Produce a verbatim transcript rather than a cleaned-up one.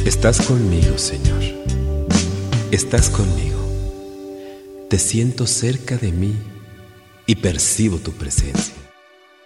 Estás conmigo, Señor. Estás conmigo. Te siento cerca de mí y percibo tu presencia.